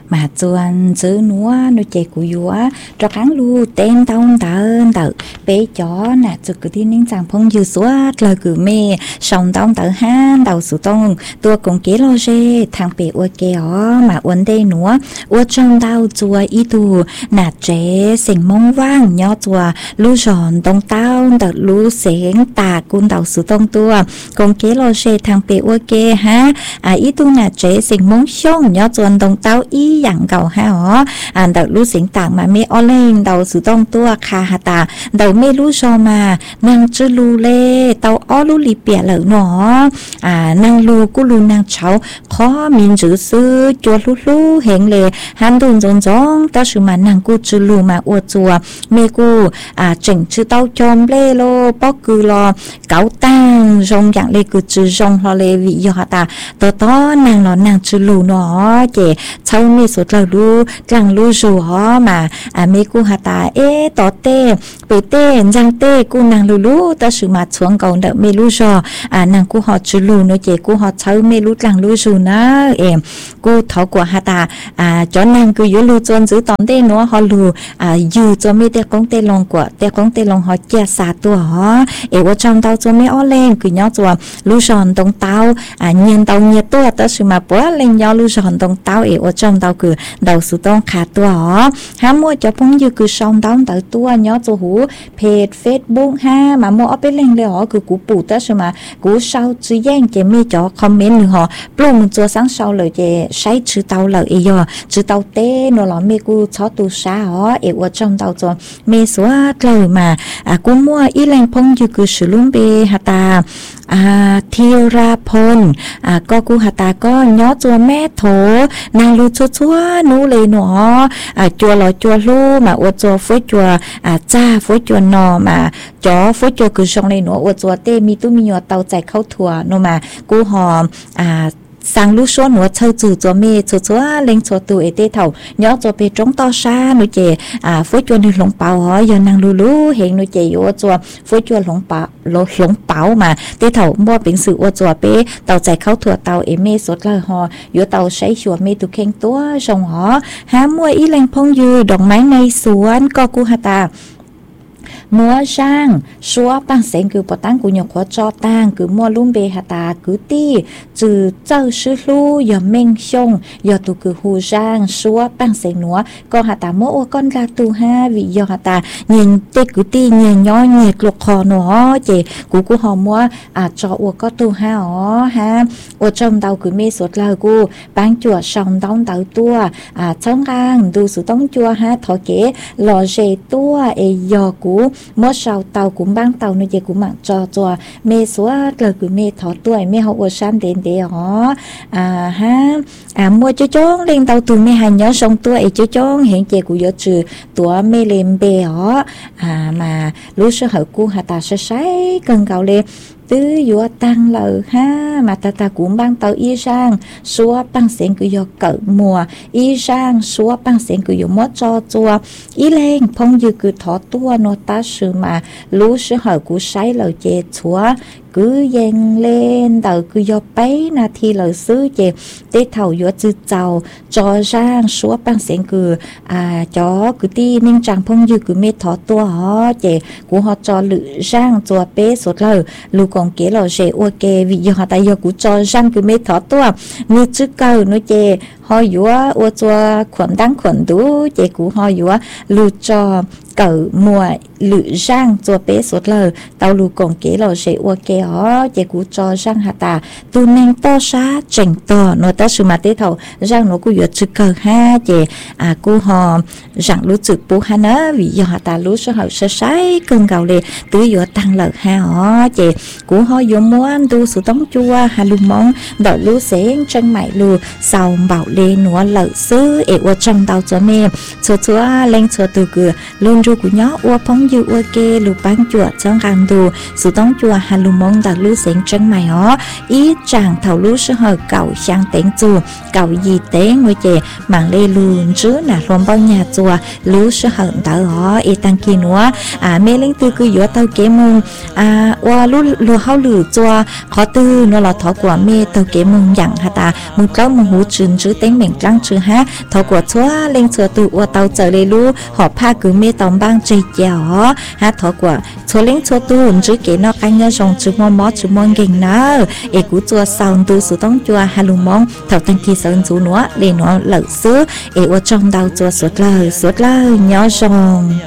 mà chuan chữ núa nó chạy của vua cho kháng lu tên tông tờ bé chó nè chữ cứ tin nín chẳng phong dư suốt lời cứ mê sòng tông tờ han đầu sủ tông tua cũng kế lo dê thằng bé ua kéo mà uốn đây núa ua trong tao chùa y tu nà chế sinh mông vang nhỏ chùa lu giòn tông tao tờ lu sén tà cun đầu sủ tông tua cũng kế lo dê thằng bé ua kê ha y tu nà chế sinh mông xông nhỏ chuan tông tao y dạng cầu ha ó tờ lu sén tàng mà mê o lên đầu sủ tông tua kha hà tà đầu mê lu giò mà năng chữ lu lê tao o lu lì bịa lợ nó năng lu cu lu năng cháu khó mình chữ sư chùa lu hẹn lệ hắn đồn rong rong ta sự mà năng cu chữ lu mà uo chùa mê cu chỉnh chữ tao chom lê lô bó cư lo cáo tang rong dạng lê cứ chữ rong lo lê vị do ta to năng lo năng chữ lu nó chè cháu mê số lợ lu rằng lu rùa mà mê cu hà ta tỏ tê bể tê răng tê cu năng lu ta sự mà xuống cầu đợi mê lu rò nàng cu họ chữ lu nó chè cu họ cháu mê lu rằng lu rù nó em cu thọ của hà ta cho nàng cứ yếu lu chôn giữ tóm tê nó họ lu dù cho mê tê con tê lòng họ chia xa tua họ ở trong tao cho mê ó lên cứ nhớ chùa lu giòn tông tao nhiên tao nhiệt tua ta sự mà bữa lên nhau lu giòn tông tao ở trong tao cứ đầu sự tông khá tua họ hám mua cho phong như cứ song tao tao tua nhớ cho hú page Facebook ha mà mua ở bên lên họ cứ cú bù ta sự mà cú sau chữ giang chế mê cho comment nữa họ plum cho sáng sau lời chế sai chữ tao lời ý giờ chữ tao tê nó là mê cú chó tu sa họ ở trong tao cho mê số lời mà cú mua ý lên phong như cứ sử dụng bê hạt ta thiêu ra phôn có cú hạt ta có nhớ chùa mẹ thổ nàng lu chua nú lê nó chùa lò chùa lu mà ở chùa phối chùa cha phối chùa nò mà chó phối chùa cứ xong này nó ở chùa tê mi tu mi nhỏ tàu chạy khâu thua nó mà cú họ sang lúc số nữa chơi chữ cho mẹ cho lên cho tụi tê thầu nhớ cho bé trống to xa nó chè phối cho nó lồng bảo họ giờ năng lu hiện nó chè vô cho phối cho lồng bảo mà tê thầu mua bình sự ô cho bé tàu chạy khâu thừa tàu mẹ sốt là họ vô tàu sấy chùa mẹ tụi khen tua rồng họ há mua ý lên phong dư đồng máy này xuống co cu hà ta mua sang xóa bằng sen cứ bỏ tăng của nhọc khó cho tăng cứ mua luôn bề hạt ta cứ ti từ châu sư lu giờ men sông giờ tụ cứ hù sang xóa bằng sen nữa còn hạt ta mua con ra tụ ha vì giờ hạt ta nhìn tê cứ ti nhìn nhỏ nhiệt lục khó nó chị của họ mua cho uo có tụ ha ó ha uo trong tàu cứ mê sốt lời của bán chùa sòng đóng tàu tua chống ngang đủ sự tống chùa ha thọ kế lò dề tua giờ của mỗi sau tàu cũng bán tàu nơi gì cũng mặc cho mê số lời cứ mê thọ tuổi mê học ở san đến để họ mua cho chón lên tàu tụi mê hành nhớ xong tuổi cho chón hiện chị của giờ trừ tuổi mê lên bè họ mà lúc sơ hở cu hà ta sơ sấy cần cầu lên tứ vừa tăng lời ha mà ta cũng ban tàu y sang xóa băng sen cứ do cỡ mùa y sang xóa băng sen cứ do mót cho chùa y lên phong dư cứ thọ tua nó ta sự mà lú sự hở của sấy lời chè chúa cứ dàn lên tàu cứ do bấy na thi lời xứ chè tê thầu vừa chữ chào cho sang xóa băng sen cứ cho cứ ti nên chẳng phong dư cứ mê thọ tua họ chè của họ cho lự sang chùa bé sốt lời lù còn kế là sẽ ok vì giờ họ tại giờ cũng cho răng cứ mấy thọ tua như trước câu nó chè họ dúa ô cho khuẩn đáng khuẩn đủ chè của họ dúa lù cho cỡ mùa lự răng cho bé sốt lờ tàu lù còn kế là sẽ ok họ chè của cho răng hạt ta tu nên to xa chỉnh to nó ta sự mà tế thầu răng nó cũng vừa trước câu ha chè của họ răng lú trực bố ha nó vì giờ họ ta lú số hậu sơ sái cơn gạo lệ tứ vừa tăng lợi ha họ chè của họ vừa muốn tu sự tống chua hà lù mong đợi lú xén chân mày lù sau bảo lên nó lợi sư ở trong tàu cho mẹ chúa lên chúa từ cửa luôn ru của nhó ua phóng dư ua kê lù bán chùa trong hàng đồ sự tống chùa hà lù mong đợi lú xén chân mày họ ý chàng thầu lú sơ hở cậu sang tiếng chùa cậu gì tế ngôi chè mạng lê lùn chứ là luôn bao nhà chùa lú sơ hở đợi họ ý tăng kỳ nữa mẹ lên từ cứ vừa tàu kế mông ua lù hao lù chùa khó tư nó là thọ của mẹ tàu kế mông dặn hà ta một câu một hú trừng chứ tế tên mình răng chữ ha thọ của chúa lên chúa tụ của tàu trở lên lu họ pa cứ mê tòng băng chơi gió ha thọ của chúa lên chúa tụ chứ cái nó canh nhớ rong chữ mò chữ mòn gành nơ ê cú chúa sau tu số tông chúa ha lu mong thọ tăng kỳ sơn chú nó để nó lợn sữa ê ở trong đầu chúa suốt lời nhớ rong